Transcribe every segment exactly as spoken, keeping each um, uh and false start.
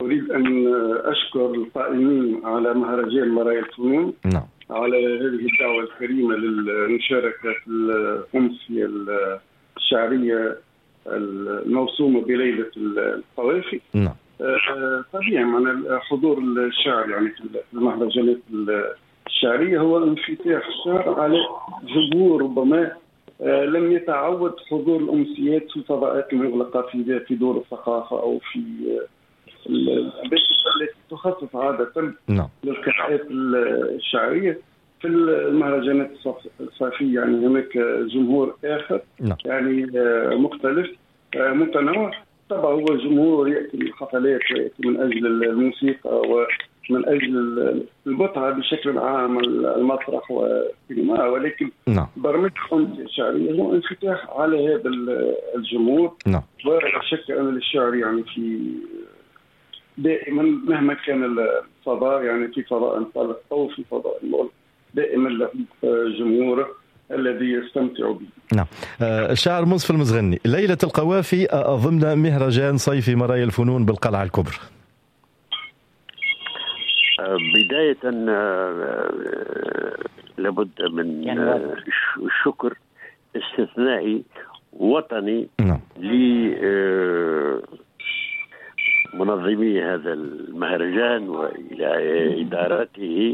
أريد أن أشكر القائمين على مهرجان مرايا الفنون نعم. على هذه الدعوة الكريمة للمشاركة في الأمسية الشعرية الموسومة بليلة القوافي. نعم. طبيعي معنا حضور الشعر يعني في المهرجانات الشعرية هو انفتاح الشعر على جمهور ربما لم يتعود حضور الأمسيات في الفضاءات المغلقة في في دور الثقافة أو في التي تخصص عادة نعم. للقطاعات الشعرية. في المهرجانات الصيفية يعني هناك جمهور آخر نعم. يعني مختلف متنوع. طبعا هو الجمهور يأتي من الحفلات ويأتي من أجل الموسيقى ومن أجل المتعة بشكل عام المسرح والسينما، ولكن نعم. برنامج الأمسية الشعرية هو انفتاح على هذا الجمهور. نعم. ولا شك أن الشعر يعني في دائما مهما كان الفضاء يعني في فضاء انطلق أو في فضاء مغلق دائما له جمهوره الذي يستمتع به. نعم. الشاعر منصف المزغني، ليلة القوافي ضمن مهرجان صيفي مرايا الفنون بالقلعة الكبرى. بداية لابد من الشكر استثنائي وطني نعم. لمنظمي هذا المهرجان وإلى إدارته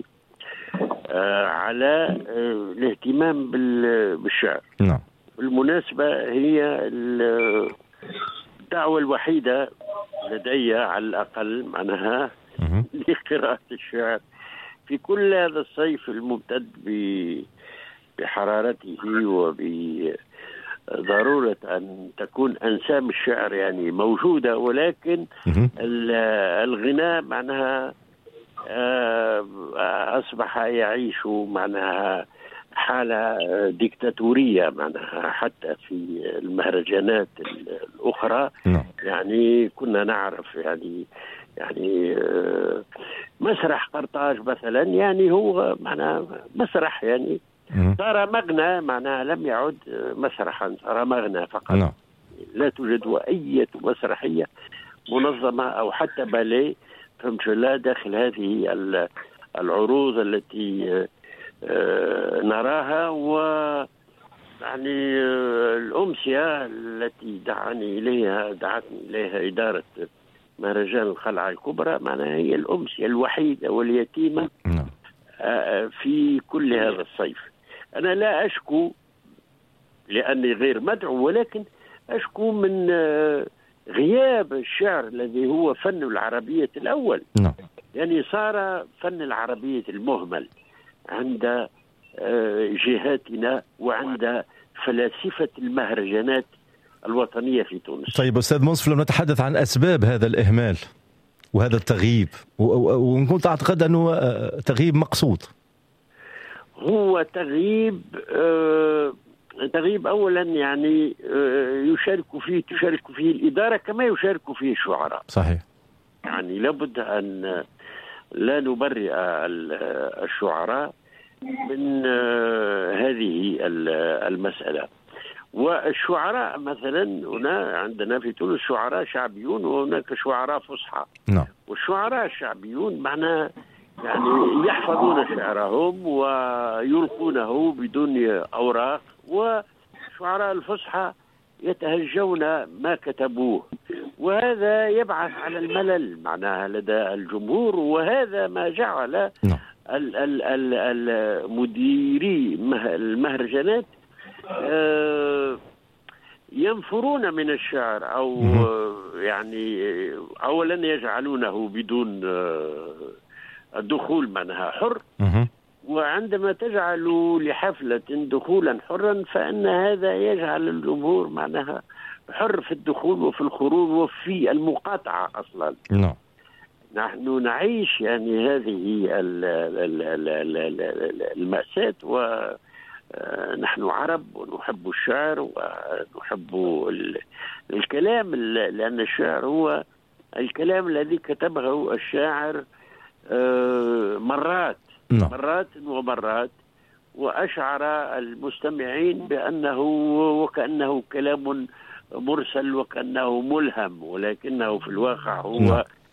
على الاهتمام بالشعر. نعم. بالمناسبة هي الدعوة الوحيدة لدي على الأقل معناها لقراءة الشعر في كل هذا الصيف الممتد بحرارته وبضرورة أن تكون أنسام الشعر يعني موجودة، ولكن الغناء معناها أصبح يعيش معناها حالة ديكتاتورية معناها حتى في المهرجانات الأخرى. نعم. يعني كنا نعرف يعني يعني مسرح قرطاج مثلا يعني هو معناها مسرح يعني صار مغنى معناها لم يعد مسرحا، صار مغنى فقط. نعم. لا توجد أي مسرحية منظمة أو حتى باليه فهمت لا داخل هذه العروض التي نراها. و يعني الأمسية التي دعاني إليها دعتني إليها إدارة مهرجان القلعة الكبرى معناها هي الأمسية الوحيدة واليتيمة في كل هذا الصيف. أنا لا أشكو لأني غير مدعو، ولكن أشكو من غياب الشعر الذي هو فن العربية الأول. نعم. يعني صار فن العربية المهمل عند جهاتنا وعند فلاسفة المهرجانات الوطنية في تونس. طيب أستاذ منصف، لو نتحدث عن أسباب هذا الإهمال وهذا التغييب، ونكون أعتقد أنه تغييب مقصود. هو تغييب آه تغييب أولا يعني يشارك فيه تشارك فيه الإدارة كما يشارك فيه الشعراء. صحيح. يعني لابد أن لا نبرئ الشعراء من هذه المسألة. والشعراء مثلا هنا عندنا في تونس شعراء شعبيون وهناك شعراء فصحى. نعم. والشعراء الشعبيون معناه يعني يحفظون شعرهم ويلقونه بدون أوراق، وشعراء الفصحى يتهجون ما كتبوه، وهذا يبعث على الملل معناها لدى الجمهور. وهذا ما جعل المديري المهرجانات ينفرون من الشعر أو يعني أولا يجعلونه بدون الدخول معناها حر، وعندما تجعل لحفلة دخولا حرا فإن هذا يجعل الجمهور معناها حر في الدخول وفي الخروج وفي المقاطعة أصلا. نعم. نحن نعيش يعني هذه المأساة، ونحن عرب ونحب الشعر ونحب الكلام، لأن الشعر هو الكلام الذي كتبه الشاعر مرات نعم. مرات ومرات، وأشعر المستمعين بأنه وكأنه كلام مرسل وكأنه ملهم، ولكنه في الواقع هو نعم.